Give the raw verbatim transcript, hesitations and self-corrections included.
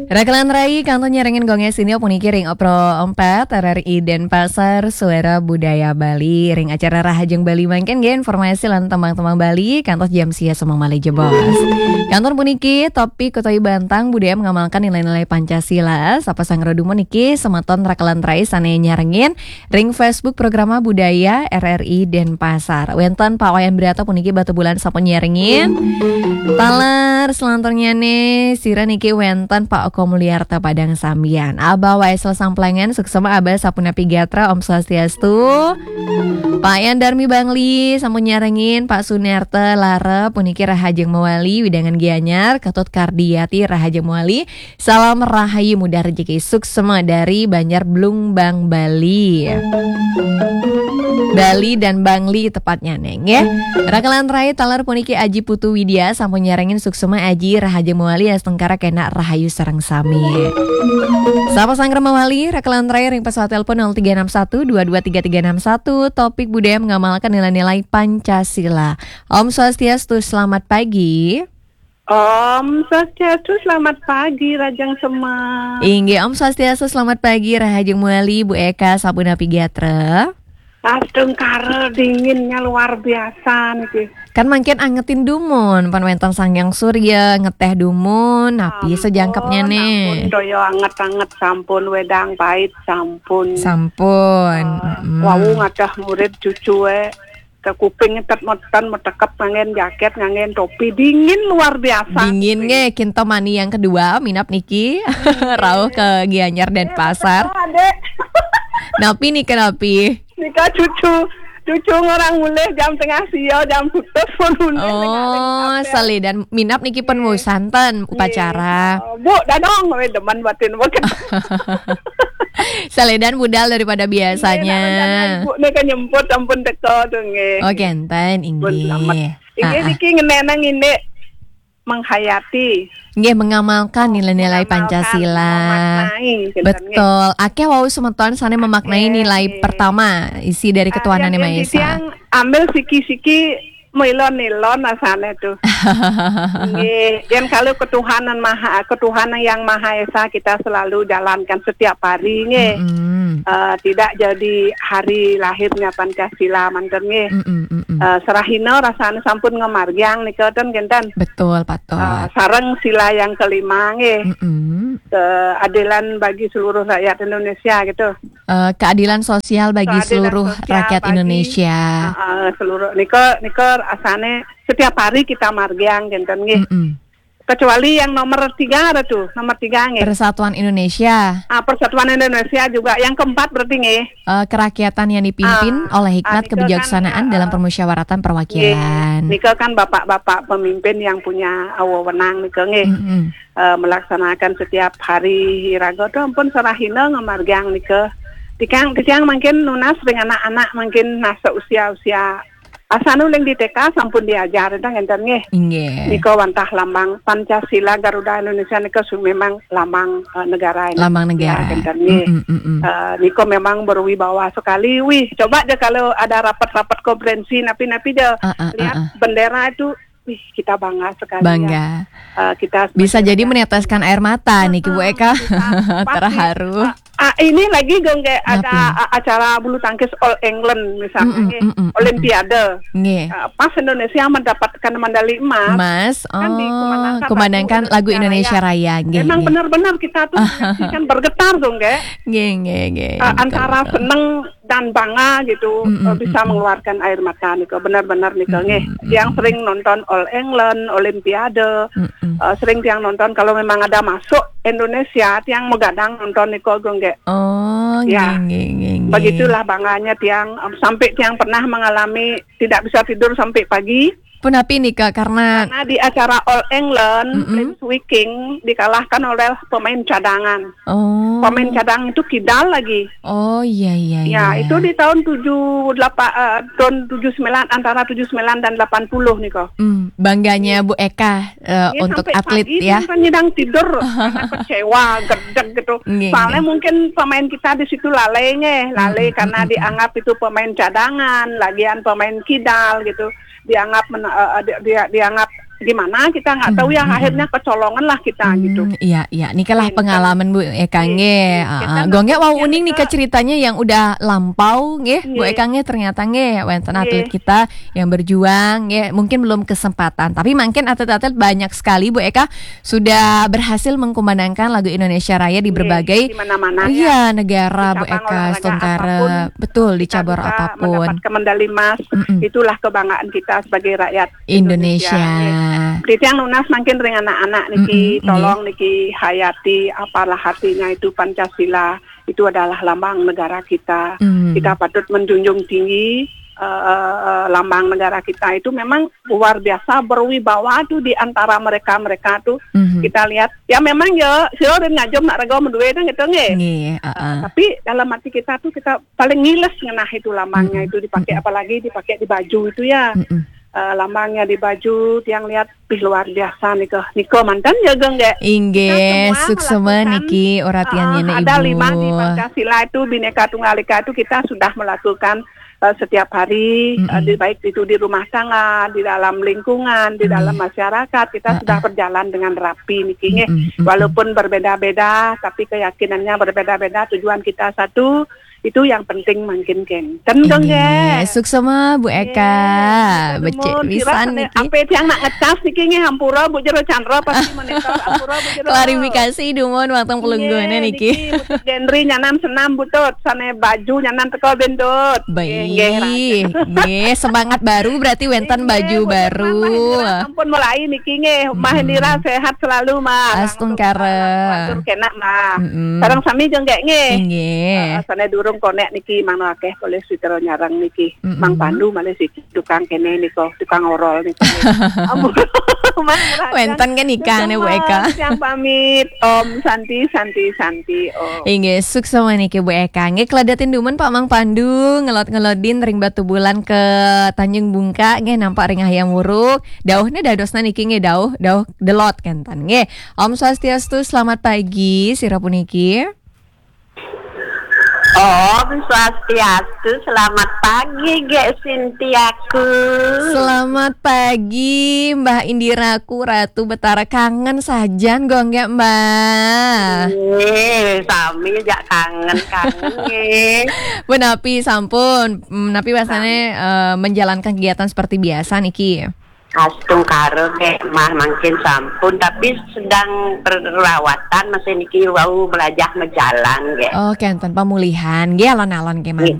Rakalan Rai kantor nyerengin gongnya sini opuni ring opro empat R R I Denpasar Suara Budaya Bali ring acara Rahajeng Bali mangken gen informasi lan tembang-tembang Bali kantor jam sia semang Mali jebos. Kantor puniki topik Kotoi Bantang budaya mengamalkan nilai-nilai Pancasila. Sapa sang rodu puniki sematon Rakalan Rai sane nyerengin ring Facebook programa budaya R R I Denpasar. Wenten Pak Wayan Brata puniki batu bulan sampun nyerengin. Taler selantornya nih sira niki wenten Pak Oko Mulyarta Padang Sambian. Abah Waisel Samplengan suksema Abah Sapuna Pigatra Om Swastiastu. Pak Yan Darmi Bangli sampun nyarengin Pak Sunarta Lara puniki Rahajeng Mawali Widangan Gianyar Ketut Kardiati Rahajeng Mawali. Salam rahayu mudah rezeki suksema dari Banjar Blumbang Bali. Bali dan Bangli tepatnya neng ya. Rakalan Rai talar puniki Aji Putu Widya sampun nyarengin suksema Aji Rahajeng Mawali Astengkara kena rahayu sareng sami. Sapa sangger mawali Rakalan Rai ring pesawat telepon nol tiga enam satu dua dua tiga tiga enam satu. Topik budaya mengamalkan nilai-nilai Pancasila. Om Swastiastu, selamat pagi. Om Swastiastu, selamat pagi Rajang Semang. Inggih Om Swastiastu, selamat pagi Rahajeng Mawali Bu Eka Sapuna Pigatra. Astengkara dinginnya luar biasa nih. Kan mangken angetin dumun panwentan Sangyang Surya ngeteh dumun napi sejangkapnya nih. Sampun doyo anget-anget sampun wedang pahit sampun. Sampun. Uh, mm. Wawu ngadah murid cucu we ke kuping ngetet motan metekep ngangen jaket ngangen topi dingin luar biasa. Dingin nge kinto mani yang kedua minap niki rauh ke Gianyar Denpasar. Napi nih kenapi? Nika cucu cucu orang mulai jam tengah siang jam putus pun mulai. Oh, sali dan minap niki pun mau santan upacara. Bu, dadong we demen batin bukan. Sali dan budal daripada biasanya. Bu nika nyemput ampun teko tuh nge. Oh, genten inggih. Inggih niki ngenenang ini menghayati. Nggih mengamalkan nilai-nilai Pancasila. Betul. Akeh wau semeton sane memaknai nilai pertama isi dari ketuhanan Yang Maha Esa. Yang ambil siki-siki milon-milon asane tuh. Nggih, dan kalau ketuhanan Maha ketuhanan yang Maha Esa kita selalu jalankan setiap hari nggih. Mm-hmm. Uh, tidak jadi hari lahirnya Pancasila manten nggih. Mm-hmm. Uh, serahina rasane sampun ngemargyang nika ten genten. Betul, Patok. Uh, sareng sila yang kelima nggih. Mm-hmm. Keadilan bagi seluruh rakyat Indonesia gitu. Uh, keadilan sosial bagi keadilan seluruh sosial rakyat bagi, Indonesia. Uh, uh, seluruh nika nika asane setiap hari kita margyang genten nggih. Mm-hmm. Kecuali yang nomor tiga ada tuh, nomor tiga nggih. Persatuan Indonesia. Ah, Persatuan Indonesia juga. Yang keempat berarti nggih. Uh, kerakyatan yang dipimpin ah, oleh hikmat ah, kebijaksanaan kan, dalam permusyawaratan perwakilan. Nika kan bapak-bapak pemimpin yang punya wewenang nika nggih. Mm-hmm. Uh, melaksanakan setiap hari iraga tuh ampun sarahina ngamargyang nika. Tikang tikang mungkin nunas dengan anak-anak mungkin nasa usia-usia asanu leng di T K sampun diajar itu ngenten nggih. Nggih. Niko wantah lambang Pancasila Garuda Indonesia niko memang lambang uh, negara ini. Lambang negara. Ya, ngenten nggih. Mm, mm, mm. Uh, niko memang berwibawa sekali. Wih, coba aja kalau ada rapat-rapat konferensi napi-napi aja uh, uh, lihat uh, uh. bendera itu. Wih, kita bangga sekali. Bangga. Ya. Uh, kita bisa jadi meneteskan air mata uh, nih Bu Eka. Terharu. Uh, uh, ini lagi gongge ada uh, acara bulu tangkis All England misalnya, mm, mm, mm, Olimpiade. Mm, uh, pas Indonesia mendapatkan medali emas. Emas. Oh, kan kumandangkan lagu Indonesia Raya. Raya. Memang benar-benar kita tuh kan bergetar dong, Ge. Nge, nge, nge. Uh, antara seneng dan bangga gitu mm, mm, bisa mm, mengeluarkan air mata nih, benar-benar nih, mm, nge. Mm, yang sering nonton All England, Olimpiade, mm, mm. Uh, sering tiang nonton kalau memang ada masuk Indonesia, tiang megadang nonton nih kok gongge. Oh, ya, geng, geng, begitulah bangganya tiang um, sampai tiang pernah mengalami tidak bisa tidur sampai pagi. Punapi nih Kak karena karena di acara All England mm-hmm. Wiking dikalahkan oleh pemain cadangan. Oh. Pemain cadang itu kidal lagi. Oh iya iya. Ya iya. itu di tahun tujuh delapan uh, tahun tujuh sembilan antara tujuh sembilan dan delapan puluh nih kok. Mm, bangganya Bu Eka uh, ya, untuk atlet pagi, ya. Sampai nyidang tidur karena kecewa gedeg gitu. Nge, Soalnya nge. mungkin pemain kita di situ lalainya, lalai mm, karena mm, dianggap itu pemain cadangan, lagian pemain kidal gitu. Dianggap men, uh, di, di, dianggap gimana kita nggak tahu yang akhirnya kecolongan lah kita Hmm, gitu. iya iya nikalah Enten. pengalaman Bu Eka nge. Kita Gongnya wow nakutnya uning nika kita- ceritanya yang udah lampau nge Bu Nge. Eka nge ternyata nge wonten Nge. atlet kita yang berjuang nge mungkin belum kesempatan tapi mungkin atlet-atlet banyak sekali Bu Eka sudah berhasil mengkumandangkan lagu Indonesia Raya di Nge, berbagai di mana-mana ya. iya negara Di Bu cabang Eka olahraga Stongkara apapun, betul di Kita cabur bisa apapun mendapatkan medali emas, Mm-mm. itulah kebanggaan kita sebagai rakyat Indonesia. Indonesia. Kita yang lunas makin dengan anak-anak niki, Mm-mm, tolong niki hayati apalah artinya itu Pancasila, itu adalah lambang negara kita. Mm. Kita patut menjunjung tinggi uh, lambang negara kita itu memang luar biasa berwibawa tuh di antara mereka-mereka tuh. Mhm. Kita lihat ya memang ya sio dan ngajom nak rego menduwe itu gitu nge. Nge, uh, Uh, uh. tapi dalam hati kita tuh kita paling ngiles ngenah itu lambangnya Mm-mm. itu dipakai Mm-mm. apalagi dipakai di baju itu ya. Mm-mm. Uh, lambangnya di baju yang lihat ih luar biasa nih ke Niko mantan ya geng deh. Ingge Kita semua suksema melakukan, niki oratiannya Uh, na ada Ibu. lima di Pancasila itu Bhinneka Tunggal Ika itu kita sudah melakukan uh, setiap hari uh, Mm-mm. di, baik itu di rumah tangga, di dalam lingkungan, di Mm. dalam masyarakat kita Uh-uh. sudah berjalan dengan rapi niki nge. Mm-mm, mm-mm. Walaupun berbeda-beda tapi keyakinannya berbeda-beda, tujuan kita satu, itu yang penting makin kenten dong ya. Ingge suksema Bu Eka. Becek pisan niki. Apa yang nak ngecas niki nge hampura Bu Jero Chandra pasti monitor hampura Bu Jero. Klarifikasi dumon waktu pelungguannya niki. Butut Gendri nyanan senam butut, sane baju nyanan teko bendut. Baik, nge semangat baru berarti wenten baju baru. Ampun mulai niki nge, Mahendira sehat selalu mah. Astungkara. Atur kenak mah. Mm-mm. Sareng sami jeung gek nge. Ingge. Uh, Sane durung konek niki mang akeh boleh sutera nyarang niki. Mm-mm. Mang Pandu malih siki tukang kene niko, tukang orol niki. Ampun. Wenten kan nikah nih Bu Eka. Yang pamit Om Santi Santi Santi Om. Ingge suksema niki Bu Eka. Nge keladatin dumen Pak Mang Pandu ngelot-ngelodin ring batu bulan ke Tanjung Bungka nge nampak ring hayam wuruk. Dauhnya dadosna niki nge dauh dauh delot kentan nge. Om Swastiastu selamat pagi sirapuniki. Om Swastiastu, selamat pagi Gek Sintiaku. Selamat pagi Mbah Indiraku Ratu Betara kangen sajan gongnya Mbah. Eh, sami jak kangen-kangen eh. Bu Napi sampun, mm, Napi biasanya eh, menjalankan kegiatan seperti biasa niki. Astung karo Gek mah makin sampun tapi sedang perawatan masih niki wau belajar menjalan Gek. Oh, kenten pemulihan, ge alon-alon ke